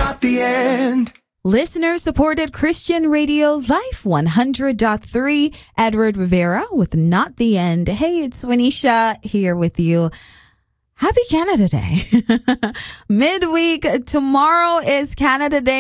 not the end. Listener-supported Christian Radio Life 100.3. Edward Rivera with Not the End. Hey, it's Wanisha here with you. Happy Canada Day. Midweek. Tomorrow is Canada Day.